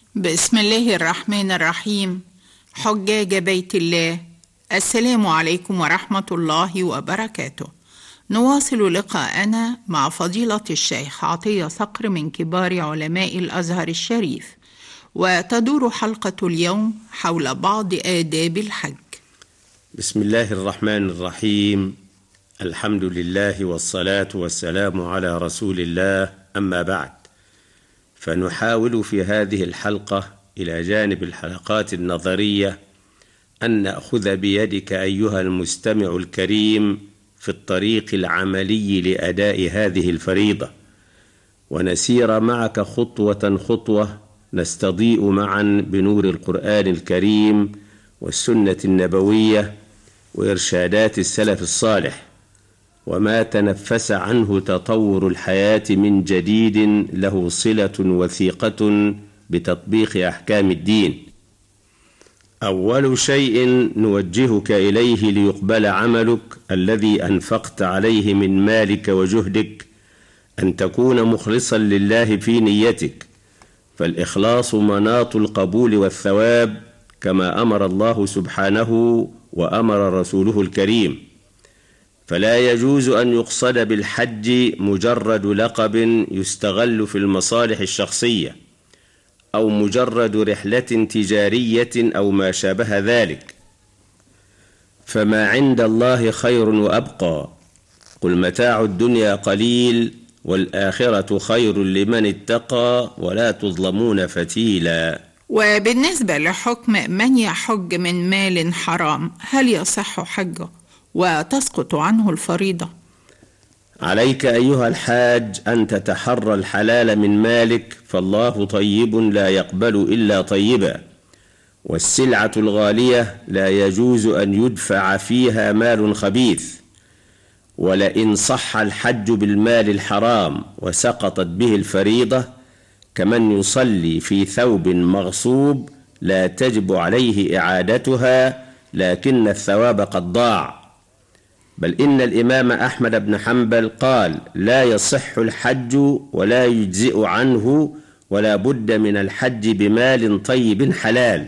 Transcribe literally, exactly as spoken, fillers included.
بسم الله الرحمن الرحيم. حجاج بيت الله، السلام عليكم ورحمة الله وبركاته. نواصل لقاءنا مع فضيلة الشيخ عطية صقر من كبار علماء الأزهر الشريف، وتدور حلقة اليوم حول بعض آداب الحج. بسم الله الرحمن الرحيم. الحمد لله والصلاة والسلام على رسول الله، أما بعد، فنحاول في هذه الحلقة إلى جانب الحلقات النظرية أن نأخذ بيدك أيها المستمع الكريم في الطريق العملي لأداء هذه الفريضة، ونسير معك خطوة خطوة نستضيء معا بنور القرآن الكريم والسنة النبوية وإرشادات السلف الصالح، وما تنفس عنه تطور الحياة من جديد له صلة وثيقة بتطبيق أحكام الدين. أول شيء نوجهك إليه ليقبل عملك الذي أنفقت عليه من مالك وجهدك أن تكون مخلصا لله في نيتك، فالإخلاص مناط القبول والثواب كما أمر الله سبحانه وأمر رسوله الكريم. فلا يجوز أن يقصد بالحج مجرد لقب يستغل في المصالح الشخصية، أو مجرد رحلة تجارية أو ما شابه ذلك، فما عند الله خير وأبقى. قل متاع الدنيا قليل والآخرة خير لمن اتقى ولا تظلمون فتيلا. وبالنسبة لحكم من يحج من مال حرام، هل يصح حجه وتسقط عنه الفريضة؟ عليك أيها الحاج أن تتحرى الحلال من مالك، فالله طيب لا يقبل إلا طيبا، والسلعة الغالية لا يجوز أن يدفع فيها مال خبيث. ولئن صح الحج بالمال الحرام وسقطت به الفريضة كمن يصلي في ثوب مغصوب لا تجب عليه إعادتها، لكن الثواب قد ضاع. بل إن الإمام أحمد بن حنبل قال: لا يصح الحج ولا يجزئ عنه، ولا بد من الحج بمال طيب حلال.